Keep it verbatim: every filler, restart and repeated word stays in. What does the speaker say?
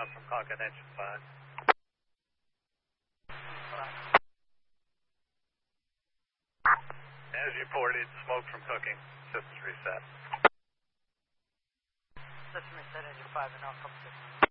one from Concord, engine five. Energy reported, smoke from cooking, systems reset. System reset, engine five, and now couple systems.